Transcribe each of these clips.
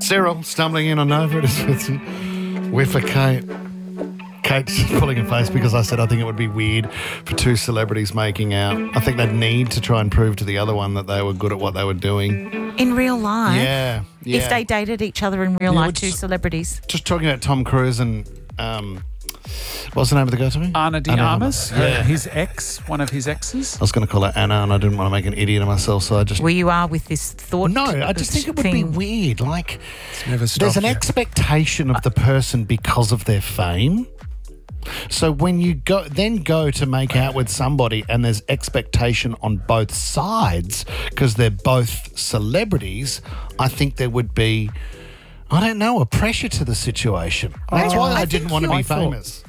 Cyril stumbling in on Nova. It's a whiff of Kate. Kate's pulling her face because I said I think it would be weird for two celebrities making out. I think they'd need to try and prove to the other one that they were good at what they were doing. In real life? Yeah. If they dated each other in real life, two celebrities. Just talking about Tom Cruise and... what's the name of the girl to me? Ana de Armas, his ex, one of his exes. I was going to call her Anna and I didn't want to make an idiot of myself, so I just... Well, you are with this thought. No, I just think it would be weird. Like, there's an expectation of the person because of their fame. So when you go to make out with somebody and there's expectation on both sides because they're both celebrities, I think there would be... I don't know, a pressure to the situation. That's why I didn't want to be famous.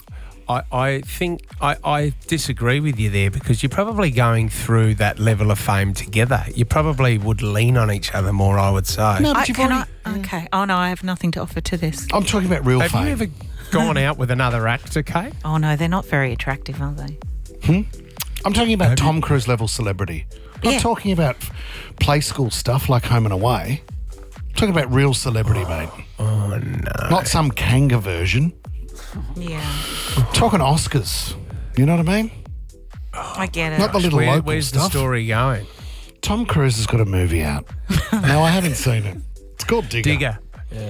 I think I disagree with you there because you're probably going through that level of fame together. You probably would lean on each other more, I would say. No, but Okay. Oh, no, I have nothing to offer to this. I'm talking about real fame. Have you ever gone out with another actor, Kate? Oh, no, they're not very attractive, are they? I'm talking about Tom Cruise level celebrity. I'm not talking about play school stuff like Home and Away. I'm talking about real celebrity, mate. Oh, no. Not some Kanga version. Yeah. Talking Oscars. You know what I mean? I get it. Not the little local Where's stuff. the story going? Tom Cruise has got a movie out. No, I haven't seen it. It's called Digger. Yeah.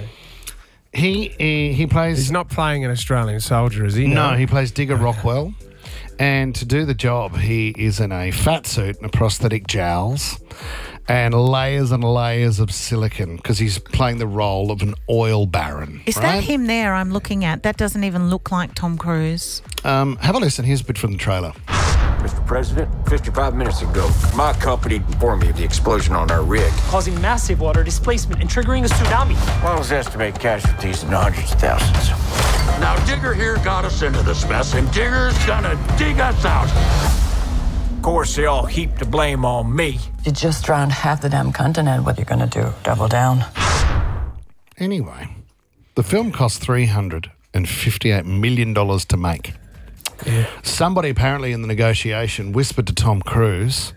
He plays... He's not playing an Australian soldier, is he? No, he plays Digger Rockwell. And to do the job, he is in a fat suit and a prosthetic jowls and layers and layers of silicone because he's playing the role of an oil baron. Is that him there I'm looking at? That doesn't even look like Tom Cruise. Have a listen. Here's a bit from the trailer. Mr. President, 55 minutes ago, my company informed me of the explosion on our rig. Causing massive water displacement and triggering a tsunami. Wells estimate casualties in the hundreds of thousands. Now, Digger here got us into this mess, and Digger's gonna dig us out. Of course, they all heap the blame on me. You just drowned half the damn continent. What are you going to do? Double down? Anyway, the film cost $358 million to make. Yeah. Somebody apparently in the negotiation whispered to Tom Cruise,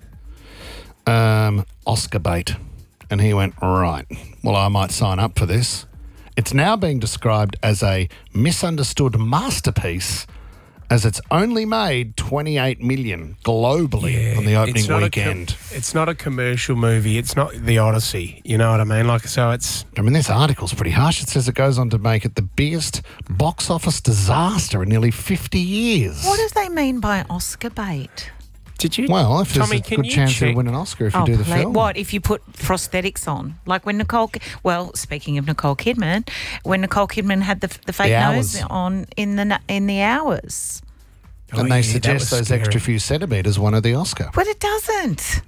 Oscar bait. And he went, right, well, I might sign up for this. It's now being described as a misunderstood masterpiece as it's only made $28 million globally on the opening weekend. It's not a commercial movie. It's not The Odyssey. You know what I mean? I mean, this article's pretty harsh. It says it goes on to make it the biggest box office disaster in nearly 50 years. What do they mean by Oscar bait? Did you? Well, if there's Tommy, a good chance you'll win an Oscar if you do the film. What, if you put prosthetics on? Like when speaking of Nicole Kidman, when Nicole Kidman had the fake nose on in the Hours. And they suggest those extra few centimetres won her the Oscar. But it doesn't.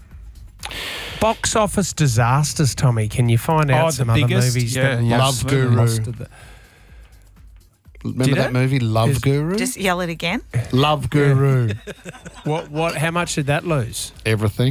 Box office disasters, Tommy. Can you find out some other movies? Love Guru. Remember that movie, Love Guru? Just yell it again. Love Guru. What? How much did that lose? Everything.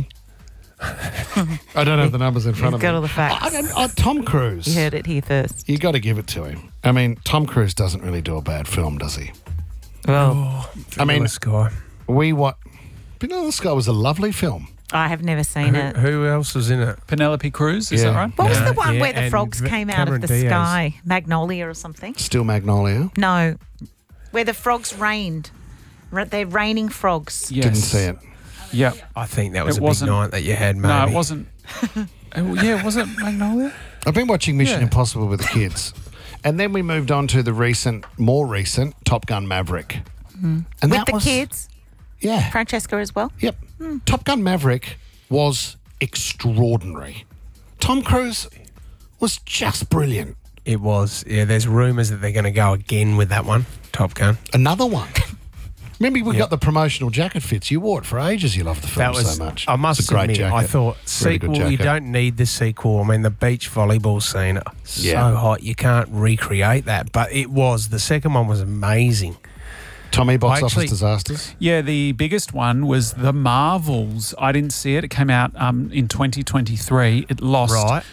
I don't have the numbers in front of me. Got all the facts. Tom Cruise. You heard it here first. You got to give it to him. I mean, Tom Cruise doesn't really do a bad film, does he? Well, Vanilla Sky. Vanilla Sky was a lovely film. I have never seen it. Who else was in it? Penelope Cruz, is that right? What was the one where the and frogs came out of Cameron the Diaz. sky? Magnolia or something? Still Magnolia. No. Where the frogs rained. They're raining frogs. Yes. Didn't see it. Yeah. I think that was It a big wasn't- night that you had, maybe. No, it wasn't. Was it Magnolia? I've been watching Mission Impossible with the kids. And then we moved on to the more recent Top Gun Maverick. And With the kids? Yeah. Francesca as well? Yep. Top Gun Maverick was extraordinary. Tom Cruise was just brilliant. It was. Yeah, there's rumours that they're going to go again with that one, Top Gun. Another one. Remember, we got the promotional jacket fits. You wore it for ages. You loved the film That was so much. I must it's a great admit, jacket. I thought Really good sequel. You jacket. don't need the sequel. I mean, the beach volleyball scene, so hot. You can't recreate that. But it was. The second one was amazing. Tommy, box office disasters? Yeah, the biggest one was The Marvels. I didn't see it. It came out in 2023. It lost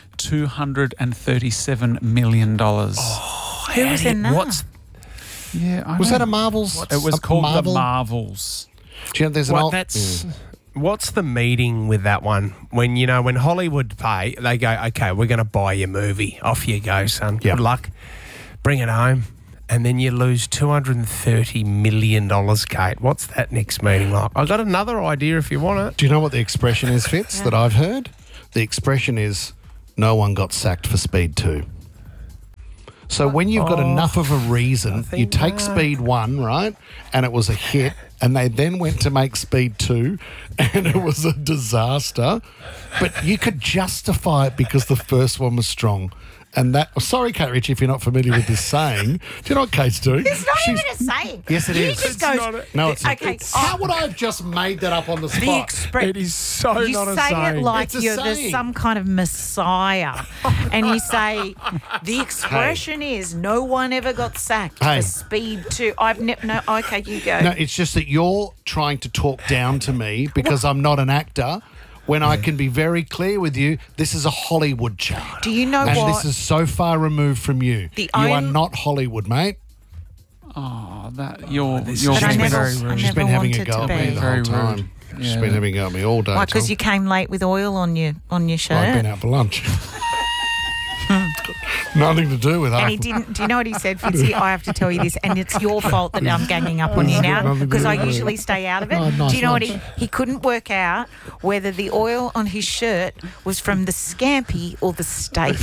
$237 million. Oh, Who was in that? Yeah, I Was know. that a Marvels? It was called Marvel? The Marvels. Do you know, there's an What? old... That's what's the meeting with that one? When Hollywood pay, they go, okay, we're going to buy your movie. Off you go, son. Good luck. Bring it home. And then you lose $230 million, Kate. What's that next meeting like? I got another idea if you want it. Do you know what the expression is, Fitz, that I've heard? The expression is, no one got sacked for Speed 2. So when you've got enough of a reason, you take Speed 1, right, and it was a hit, and they then went to make Speed 2, and it was a disaster, but you could justify it because the first one was strong. And sorry, Kate Ritchie, if you're not familiar with this saying. Do you know what Kate's doing? It's not even a saying. Yes, it is. Just goes, no, it's not. okay. How would I have just made that up on the spot? It is so you not a say saying. it like It's a you're saying. some kind of messiah, and you say the expression is no one ever got sacked Hey. for Speed 2. Okay, you go. No, it's just that you're trying to talk down to me because I'm not an actor. When I can be very clear with you, this is a Hollywood chart. Do you know and what? this is so far removed from you. The you are only- not Hollywood, mate. Oh, that you're But I being never- very I rude. She's been never having a wanted go to at me be. the Very whole time. rude. She's Yeah. been having a go at me all day. Why? Because Tom. you came late with oil on your shirt. I've been out for lunch. Nothing to do with that. And he didn't. Do you know what he said, Fitzy? I have to tell you this, and it's your fault that I'm ganging up on you now Nothing to because do I with it. usually stay out of it. Oh, nice Do you know what lunch. he couldn't work out whether the oil on his shirt was from the scampi or the steak.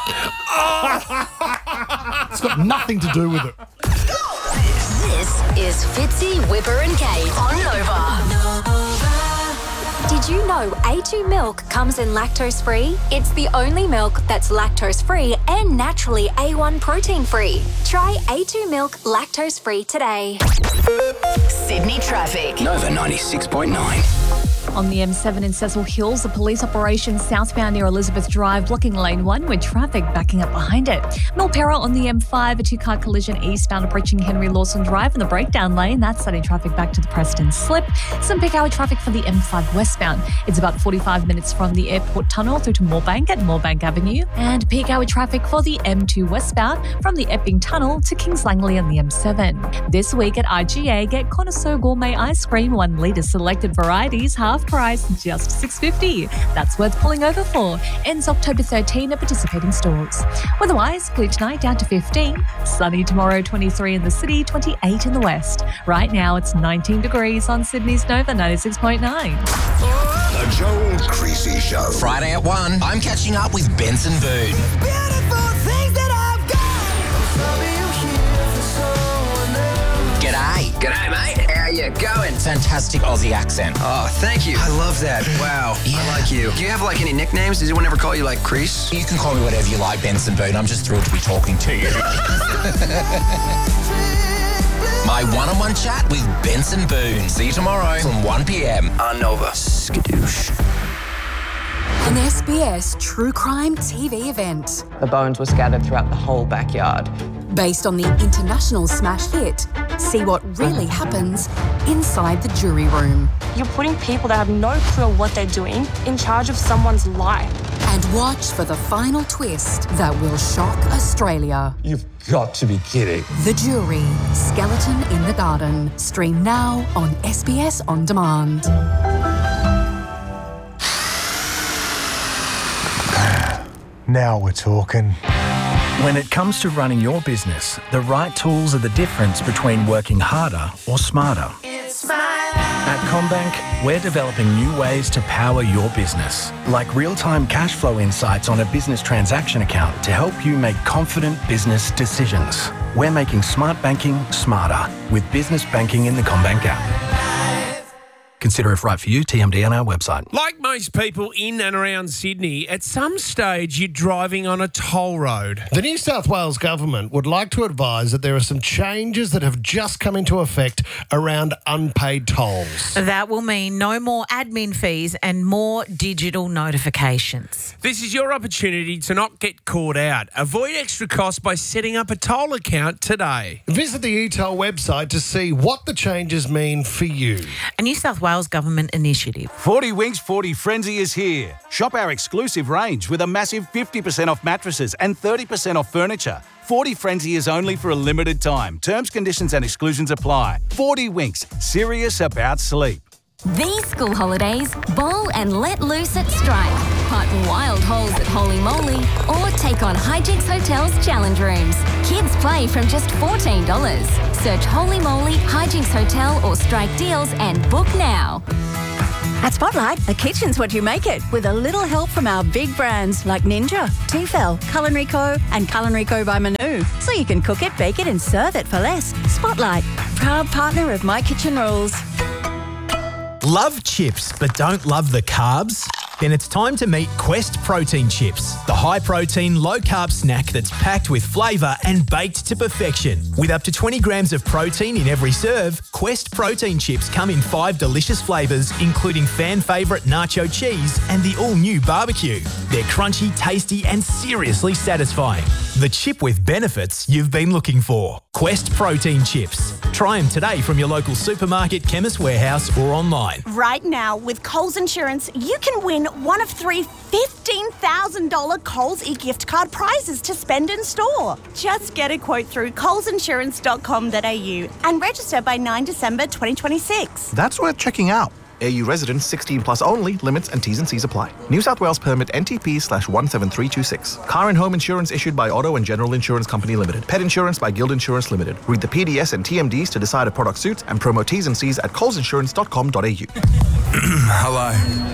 It's got nothing to do with it. This is Fitzy, Whipper and Kate on Nova. Did you know A2 milk comes in lactose-free? It's the only milk that's lactose-free and naturally A1 protein-free. Try A2 milk lactose-free today. Sydney traffic. Nova 96.9. On the M7 in Cecil Hills, a police operation southbound near Elizabeth Drive blocking lane 1 with traffic backing up behind it. Milperra on the M5, a two-car collision eastbound approaching Henry Lawson Drive in the breakdown lane. That's sending traffic back to the Preston Slip. Some peak hour traffic for the M5 westbound. It's about 45 minutes from the airport tunnel through to Moorebank at Moorebank Avenue. And peak hour traffic for the M2 westbound from the Epping Tunnel to Kings Langley on the M7. This week at IGA, get Connoisseur Gourmet Ice Cream, 1 litre selected varieties, half price, just $6.50. That's worth pulling over for. Ends October 13 at participating stores. Weather-wise, clear tonight down to 15. Sunny tomorrow, 23 in the city, 28 in the west. Right now, it's 19 degrees on Sydney's Nova 96.9. The Joel Creasy Show. Friday at 1, I'm catching up with Benson Boone. G'day. G'day, mate. How you going? Fantastic Aussie accent. Oh, thank you. I love that. Wow. Yeah. I like you. Do you have, like, any nicknames? Does anyone ever call you, like, Crease? You can call me whatever you like, Benson Boone. I'm just thrilled to be talking to you. My one-on-one chat with Benson Boone. See you tomorrow from 1 p.m. On Nova. Skadoosh. An SBS true crime TV event. The bones were scattered throughout the whole backyard. Based on the international smash hit, see what really happens inside the jury room. You're putting people that have no clue what they're doing in charge of someone's life. And watch for the final twist that will shock Australia. You've got to be kidding. The Jury, Skeleton in the Garden. Stream now on SBS On Demand. Now we're talking. When it comes to running your business, the right tools are the difference between working harder or smarter. At CommBank, we're developing new ways to power your business, like real-time cash flow insights on a business transaction account to help you make confident business decisions. We're making smart banking smarter with business banking in the CommBank app. Consider if right for you, TMD on our website. Like most people in and around Sydney, at some stage you're driving on a toll road. The New South Wales government would like to advise that there are some changes that have just come into effect around unpaid tolls. That will mean no more admin fees and more digital notifications. This is your opportunity to not get caught out. Avoid extra costs by setting up a toll account today. Visit the eToll website to see what the changes mean for you. A New South Wales government initiative. 40 Winks 40 Frenzy is here. Shop our exclusive range with a massive 50% off mattresses and 30% off furniture. 40 Frenzy is only for a limited time. Terms, conditions and exclusions apply. 40 Winks, serious about sleep. These school holidays, bowl and let loose at Strike. Partner wild holes at Holy Moly or take on Hijinks Hotel's challenge rooms. Kids play from just $14. Search Holy Moly, Hijinks Hotel or Strike Deals and book now. At Spotlight, a kitchen's what you make it, with a little help from our big brands like Ninja, Tefal, Culinary Co. and Culinary Co. by Manu. So you can cook it, bake it and serve it for less. Spotlight, proud partner of My Kitchen Rules. Love chips but don't love the carbs? Then it's time to meet Quest Protein Chips, the high-protein, low-carb snack that's packed with flavour and baked to perfection. With up to 20 grams of protein in every serve, Quest Protein Chips come in 5 delicious flavours, including fan favourite nacho cheese and the all-new barbecue. They're crunchy, tasty and seriously satisfying. The chip with benefits you've been looking for. Quest Protein Chips. Try them today from your local supermarket, Chemist Warehouse or online. Right now, with Coles Insurance, you can win one of 3 $15,000 Coles e-gift card prizes to spend in store. Just get a quote through colesinsurance.com.au and register by 9 December 2026. That's worth checking out. AU residents 16 plus only. Limits and T's and C's apply. New South Wales permit NTP/17326. Car and home insurance issued by Auto and General Insurance Company Limited. Pet insurance by Guild Insurance Limited. Read the PDS and TMDs to decide a product suits and promo T's and C's at colesinsurance.com.au. Hello.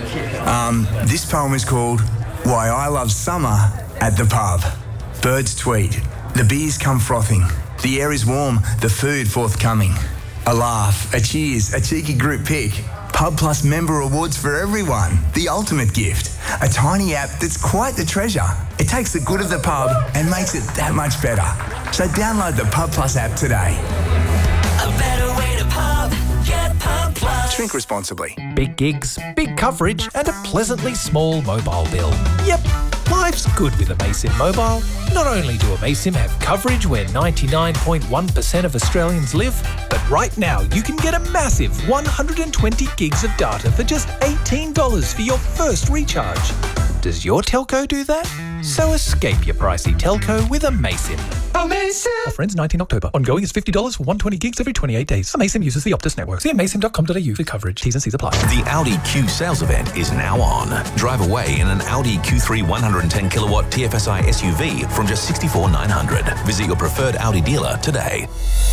This poem is called Why I Love Summer at the Pub. Birds tweet. The beers come frothing. The air is warm. The food forthcoming. A laugh, a cheers, a cheeky group pic. Pub Plus member awards for everyone. The ultimate gift. A tiny app that's quite the treasure. It takes the good of the pub and makes it that much better. So download the Pub Plus app today. A better way to pub. Get Pub Plus. Drink responsibly. Big gigs, big coverage, and a pleasantly small mobile bill. Yep, life's good with Amaysim Mobile. Not only do Amaysim have coverage where 99.1% of Australians live, but right now you can get a massive 120 gigs of data for just $18 for your first recharge. Does your telco do that? So escape your pricey telco with Amaysim. Amazing! Offer ends 19 October. Ongoing is $50 for 120 gigs every 28 days. Amaysim uses the Optus network. See amaysim.com.au for coverage. T's and C's apply. The Audi Q sales event is now on. Drive away in an Audi Q3 110 kilowatt TFSI SUV from just $64,900. Visit your preferred Audi dealer today.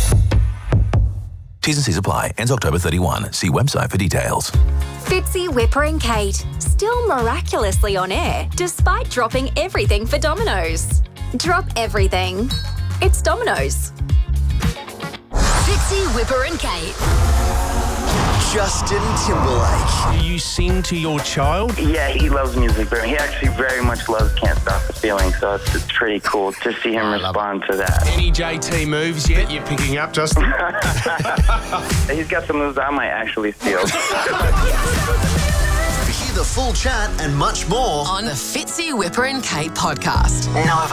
T's and C's apply. Ends October 31. See website for details. Fitzy, Whipper and Kate, still miraculously on air despite dropping everything for Domino's. Drop everything. It's Domino's. Fitzy, Whipper and Kate. Justin Timberlake. Do you sing to your child? Yeah, he loves music, but he actually very much loves Can't Stop the Feeling, so it's pretty cool to see him respond to that. Any JT moves yet you're picking up, Justin? He's got some moves I might actually steal. Hear the full chat and much more on the Fitzy, Whipper and Kate podcast. Nova.